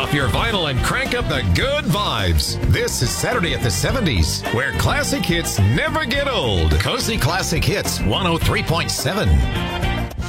off your vinyl and crank up the good vibes. This is Saturday at the 70s, where classic hits never get old. Cozy Classic Hits 103.7.